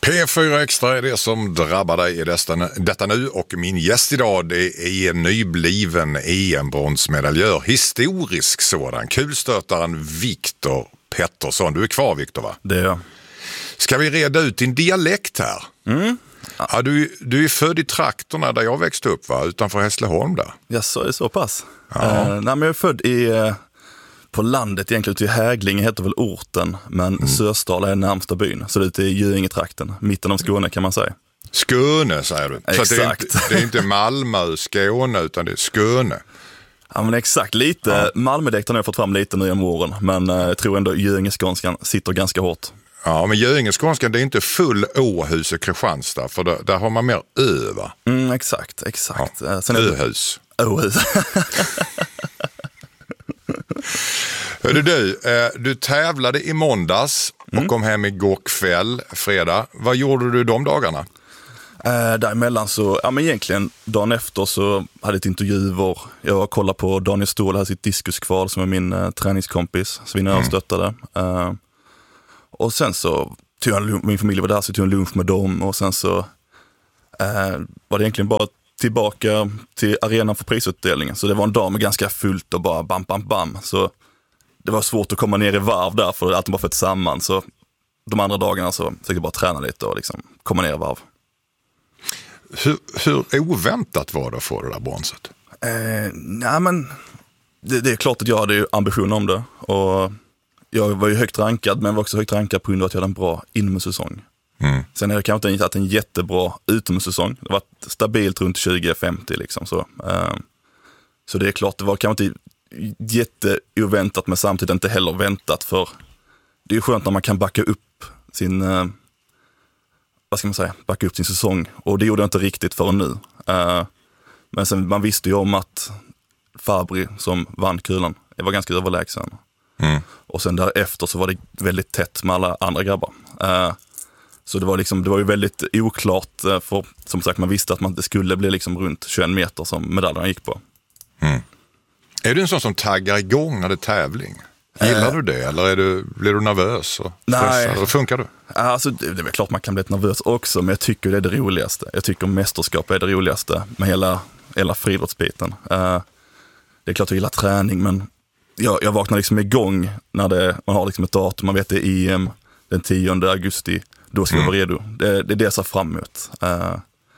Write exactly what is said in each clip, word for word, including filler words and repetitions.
P fyra Extra är det som drabbar dig i detta, detta nu, och min gäst idag, det är nybliven E M-bronsmedaljör, historisk sådan, kulstötaren Viktor Pettersson. Du är kvar, Viktor, va? Det är jag. Ska vi reda ut din dialekt här? Mm. Ja. Ja, du, du är född i trakterna där jag växte upp, va? Utanför Hässleholm där. Jag sa det så pass. Ja. Uh, nej, men jag är född i, uh, på landet egentligen, ute i Häglinge heter väl orten, men mm. Sösdala är närmsta byn. Så det är ute i Göinge-trakten, mitten av Skåne kan man säga. Skåne säger du. Exakt. Så det är, inte, det är inte Malmö, Skåne, utan det är Skåne. Ja, men exakt, lite. Ja. Malmödekten har jag fått fram lite nu om åren, men uh, jag tror ändå Göinge-skånskan sitter ganska hårt. Ja, men Göinge-skånskan, det är inte full Åhus och Kristianstad, för där, där har man mer ö, va? Mm, exakt, exakt. Ja. Sen Öhus. Åhus. Hörru du, du tävlade i måndags och mm. kom hem igår kväll, fredag. Vad gjorde du de dagarna? Äh, däremellan så, ja men egentligen dagen efter så hade jag ett intervjuer. Jag kollade på Daniel Ståhl, här sitt diskuskval som är min uh, träningskompis, så vi när jag mm. stöttade. Uh, och sen så tog jag, min familj var där, så tog en lunch med dem, och sen så uh, var det egentligen bara tillbaka till arenan för prisutdelningen. Så det var en dag med ganska fullt och bara bam, bam, bam. Så det var svårt att komma ner i varv där, för allt bara fått samman. Så de andra dagarna så försökte jag bara träna lite och liksom komma ner i varv. Hur, hur oväntat var det att få det där bronset? Eh, nej men det, det är klart att jag hade ambition om det. Och jag var ju högt rankad, men var också högt rankad på grund av att jag hade en bra inomhussäsong. Mm. Sen har jag kanske inte haft en jättebra utomhussäsong. Det var stabilt runt tjugo femtio liksom så. Eh, så det är klart, det var kanske inte jätteoväntat, men samtidigt inte heller väntat, för det är ju skönt när man kan backa upp sin eh, vad ska man säga, backa upp sin säsong, och det gjorde jag inte riktigt förrän nu. Uh, men sen man visste ju om att Fabri som vann kulan, det var ganska överlägsen. Mm. Och sen därefter så var det väldigt tätt med alla andra grabbar. Uh, så det var liksom, det var ju väldigt oklart, uh, för som sagt man visste att man, det skulle bli liksom runt tjugoett meter som medaljerna gick på. Mm. Är du en sån som taggar igång när det är tävling? Gillar äh, du det, eller är du, blir du nervös och stressad? Eller funkar du? Alltså, det, det är väl klart man kan bli nervös också, men jag tycker det är det roligaste. Jag tycker mästerskap är det roligaste med hela, hela friidrottsbiten. Uh, det är klart jag gillar träning, men jag, jag vaknar liksom igång när det, man har liksom ett datum, man vet det är E M den tionde augusti, då ska mm. jag vara redo. Det, det är det jag ser fram emot. Uh,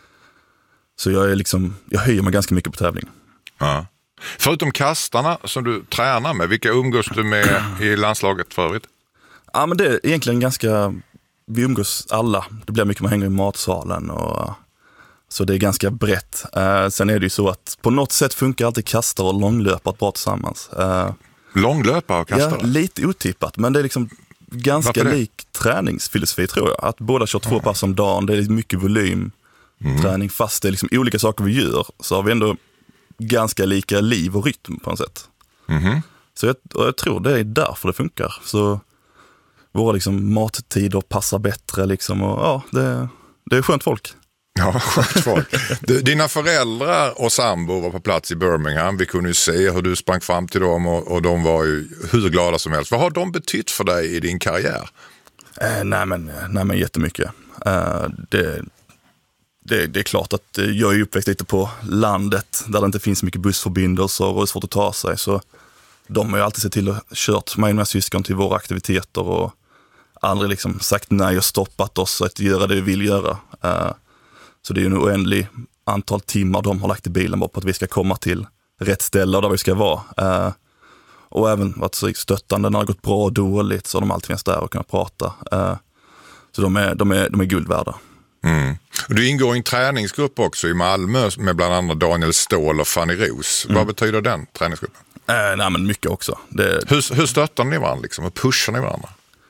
så jag är liksom, jag höjer mig ganska mycket på tävling. Ja. Förutom kastarna som du tränar med, vilka umgås du med i landslaget för övrigt? Ja, men det är egentligen ganska, vi umgås alla. Det blir mycket man hänger i matsalen, och så det är ganska brett. Uh, sen är det ju så att på något sätt funkar alltid kastare och långlöpare bra tillsammans. Uh, långlöpare och kastare? Ja, lite otippat, men det är liksom ganska lik träningsfilosofi, tror jag. Att båda kör två mm. pass om dagen, det är mycket volym mm. träning, fast det är liksom olika saker vi gör, så har vi ändå ganska lika liv och rytm på något sätt. Mm-hmm. Så jag, jag tror det är därför det funkar. Så våra liksom mattider passar bättre liksom, och ja, det, det är skönt folk. Ja, skönt folk. Du, dina föräldrar och sambo var på plats i Birmingham. Vi kunde ju se hur du sprang fram till dem, och, och de var ju hur glada som helst. Vad har de betytt för dig i din karriär? Eh, nej, men, nej men jättemycket. Eh, det Det, det är klart att jag är uppväxt lite på landet där det inte finns mycket bussförbindelser och det är svårt att ta sig, så de har ju alltid sett till att kört mig och mina syskon till våra aktiviteter och aldrig liksom sagt nej och stoppat oss att göra det vi vill göra. Uh, så det är ju en oändlig antal timmar de har lagt i bilen bara på att vi ska komma till rätt ställe och där vi ska vara. Uh, och även varit så stöttande när det har gått bra och dåligt, så har de alltid finns där och kunnat prata. Uh, så de är, de är, de är guld värda. Mm. Du ingår i en träningsgrupp också i Malmö med bland annat Daniel Ståhl och Fanny Ros. Mm. Vad betyder den träningsgruppen? Äh, nej, men mycket också. Det... Hur, hur stöttar ni varandra liksom? Hur pushar ni varandra?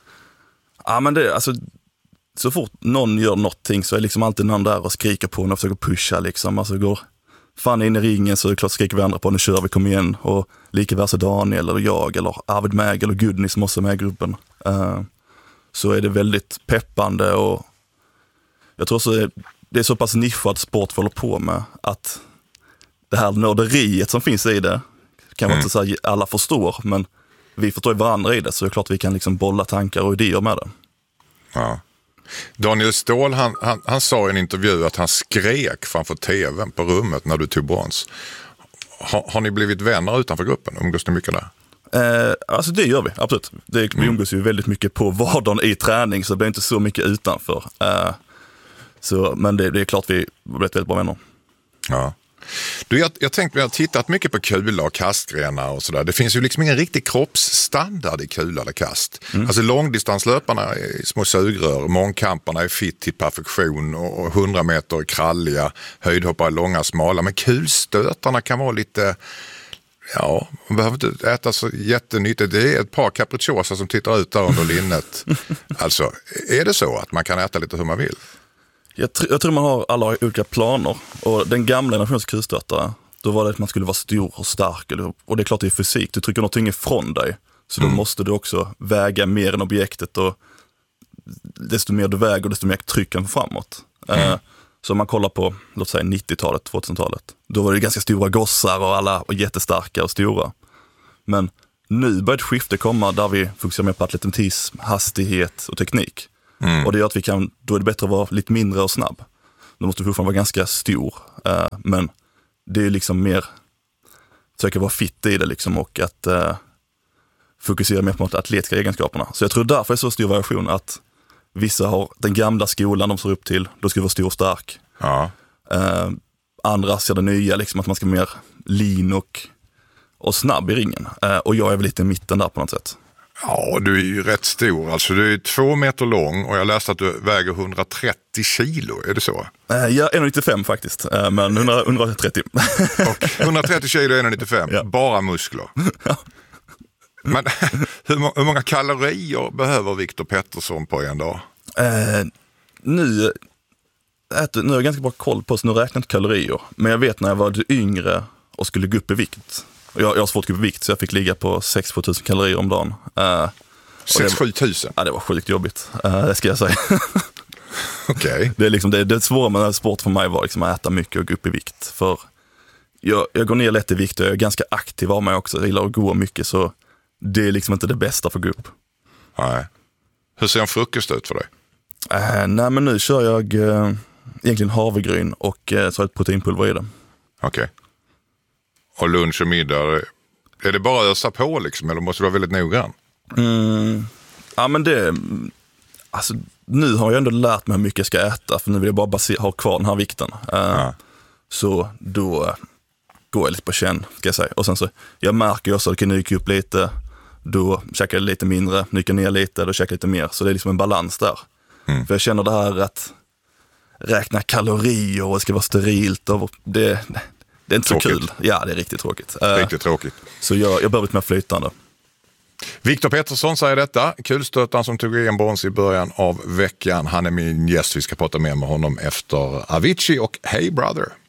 Ja, men det, alltså, så fort någon gör någonting så är liksom alltid någon där och skriker på och försöker pusha liksom. Alltså går Fanny in i ringen så är det klart skriker vi andra på, nu kör vi, kom igen. Och lika versa Daniel eller jag eller Arvid Mägel och Gudni som också är med i gruppen. Uh, så är det väldigt peppande, och jag tror så är, det är så pass nischad sport vi håller på med att det här nörderiet som finns i det kan man mm. inte säga alla förstår, men vi förstår varandra i det, så det är klart vi kan liksom bolla tankar och idéer med det. Ja. Daniel Ståhl, han, han, han sa i en intervju att han skrek framför tvn på rummet när du tog brons. Har, har ni blivit vänner utanför gruppen? Umgås ni mycket där? Eh, alltså det gör vi, absolut. Det, vi umgås ju väldigt mycket på vardagen i träning, så det blir inte så mycket utanför. Eh, så, men det, det är klart vi har blivit väldigt bra vänner. Ja. Du, jag, jag tänkte, jag har tittat mycket på kula och kastgrenar och sådär. Det finns ju liksom ingen riktig kroppsstandard i kula eller kast. Mm. Alltså långdistanslöparna är små sugrör, mångkamparna är fit till perfektion och hundra meter är kralliga, höjdhoppare är långa, smala. Men kulstötarna kan vara lite, ja, man behöver inte äta så jättenyttigt. Det är ett par capricciosa som tittar ut där under linnet. Alltså, är det så att man kan äta lite hur man vill? Jag, tr- jag tror man har alla olika planer. Och den gamla generationens kulstötare, då var det att man skulle vara stor och stark. Och det är klart det är fysik. Du trycker någonting ifrån dig. Så då mm. måste du också väga mer än objektet. Och desto mer du väger, desto mer trycker den framåt. Mm. Uh, så om man kollar på, låt säga nittiotalet, tvåtusentalet. Då var det ganska stora gossar och alla och jättestarka och stora. Men nu börjar ett skifte komma där vi fokuserar mer på atletism, hastighet och teknik. Mm. Och det gör att vi kan, då är det bättre att vara lite mindre och snabb. Då måste vi fortfarande vara ganska stor. Uh, men det är liksom mer försöka vara fit i det liksom, och att uh, fokusera mer på de atletiska egenskaperna. Så jag tror därför är det så stor variation att vissa har den gamla skolan de ser upp till, då ska vi vara stor och stark. Ja. Uh, andra ser det nya, liksom, att man ska vara mer lean och, och snabb i ringen. Uh, och jag är väl lite i mitten där på något sätt. Ja, du är ju rätt stor. Alltså, du är två meter lång och jag läste att du väger hundratrettio kilo. Är det så? Uh, ja, en komma nittiofem faktiskt, uh, men hundra, hundratrettio. Och hundratrettio kilo, en komma nittiofem. Ja. Bara muskler. Ja. Men hur, må- hur många kalorier behöver Viktor Pettersson på en dag? Uh, nu, äter, nu har jag ganska bra koll på, så nu räknar jag inte kalorier. Men jag vet när jag var yngre och skulle gå upp i vikt. Jag, jag har svårt att gå upp i vikt, så jag fick ligga på sex till sju tusen kalorier om dagen. Uh, sex till sju tusen? Ja, det var sjukt jobbigt, uh, det ska jag säga. Okej. Okay. Det är liksom, det, det svåra med sport för mig var liksom att äta mycket och gå upp i vikt. För jag, jag går ner lätt i vikt och jag är ganska aktiv av mig också. Jag gillar att gå mycket, så det är liksom inte det bästa för att gå upp. Nej. Hur ser en frukost ut för dig? Uh, nej, men nu kör jag uh, egentligen havregryn och uh, så har jag ett proteinpulver i det. Okej. Okay. Och lunch och middag, är det bara att ösa på liksom, eller måste du vara väldigt noggrann? Mm, ja, men det, alltså nu har jag ändå lärt mig hur mycket jag ska äta, för nu vill jag bara base- ha kvar den här vikten. Uh, ja. Så då uh, går jag lite på känn, ska jag säga. Och sen så, jag märker också att jag kan nyka upp lite, då käkar jag lite mindre, nyka ner lite, då käkar jag lite mer. Så det är liksom en balans där. Mm. För jag känner det här att räkna kalorier och det ska vara sterilt, och det... Det är inte tråkigt. Så kul. Ja, det är riktigt tråkigt. Riktigt tråkigt. Så jag, jag behöver lite mer flytande. Viktor Pettersson säger detta. Kulstötaren som tog en brons i början av veckan. Han är min gäst. Vi ska prata mer med honom efter Avicii och Hey Brother.